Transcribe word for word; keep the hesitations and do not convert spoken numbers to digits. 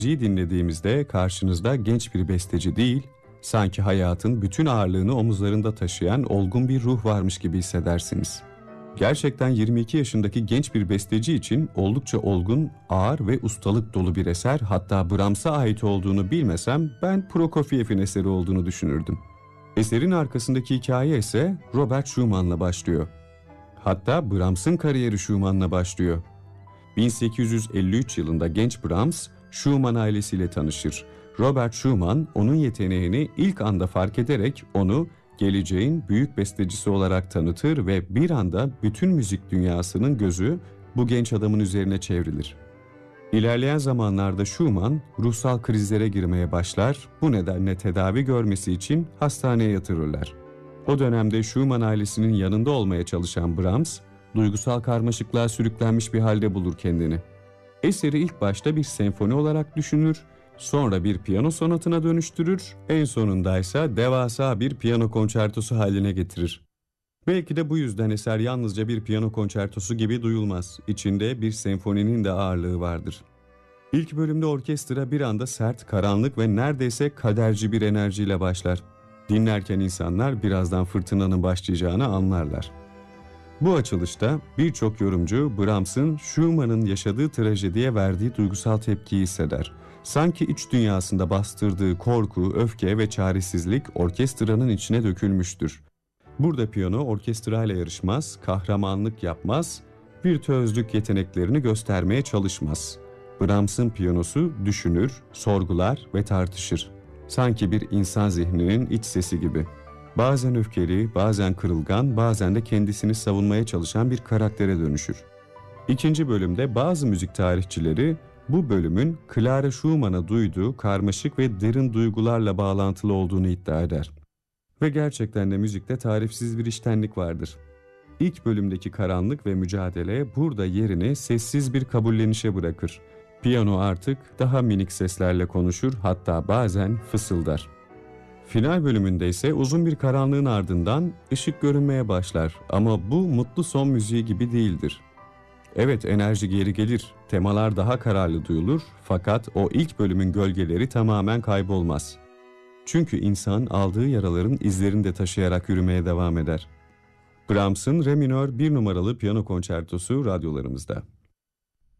Müziği dinlediğimizde karşınızda genç bir besteci değil, sanki hayatın bütün ağırlığını omuzlarında taşıyan olgun bir ruh varmış gibi hissedersiniz. Gerçekten yirmi iki yaşındaki genç bir besteci için oldukça olgun, ağır ve ustalık dolu bir eser, hatta Brahms'a ait olduğunu bilmesem ben Prokofiev'in eseri olduğunu düşünürdüm. Eserin arkasındaki hikaye ise Robert Schumann'la başlıyor. Hatta Brahms'ın kariyeri Schumann'la başlıyor. bin sekiz yüz elli üç yılında genç Brahms, Schumann ailesiyle tanışır. Robert Schumann onun yeteneğini ilk anda fark ederek onu geleceğin büyük bestecisi olarak tanıtır ve bir anda bütün müzik dünyasının gözü bu genç adamın üzerine çevrilir. İlerleyen zamanlarda Schumann ruhsal krizlere girmeye başlar, bu nedenle tedavi görmesi için hastaneye yatırırlar. O dönemde Schumann ailesinin yanında olmaya çalışan Brahms, duygusal karmaşıklığa sürüklenmiş bir halde bulur kendini. Eseri ilk başta bir senfoni olarak düşünür, sonra bir piyano sonatına dönüştürür, en sonundaysa devasa bir piyano konçertosu haline getirir. Belki de bu yüzden eser yalnızca bir piyano konçertosu gibi duyulmaz. İçinde bir senfoninin de ağırlığı vardır. İlk bölümde orkestra bir anda sert, karanlık ve neredeyse kaderci bir enerjiyle başlar. Dinlerken insanlar birazdan fırtınanın başlayacağını anlarlar. Bu açılışta birçok yorumcu Brahms'ın Schumann'ın yaşadığı trajediye verdiği duygusal tepkiyi hisseder. Sanki iç dünyasında bastırdığı korku, öfke ve çaresizlik orkestranın içine dökülmüştür. Burada piyano orkestrayla yarışmaz, kahramanlık yapmaz, virtüözlük yeteneklerini göstermeye çalışmaz. Brahms'ın piyanosu düşünür, sorgular ve tartışır. Sanki bir insan zihninin iç sesi gibi. Bazen öfkeli, bazen kırılgan, bazen de kendisini savunmaya çalışan bir karaktere dönüşür. İkinci bölümde bazı müzik tarihçileri bu bölümün Clara Schumann'a duyduğu karmaşık ve derin duygularla bağlantılı olduğunu iddia eder. Ve gerçekten de müzikte tarifsiz bir içtenlik vardır. İlk bölümdeki karanlık ve mücadele burada yerini sessiz bir kabullenişe bırakır. Piyano artık daha minik seslerle konuşur, hatta bazen fısıldar. Final bölümünde ise uzun bir karanlığın ardından ışık görünmeye başlar ama bu mutlu son müziği gibi değildir. Evet, enerji geri gelir, temalar daha kararlı duyulur, fakat o ilk bölümün gölgeleri tamamen kaybolmaz. Çünkü insan aldığı yaraların izlerini de taşıyarak yürümeye devam eder. Brahms'ın Re minör bir numaralı piyano konçertosu radyolarımızda.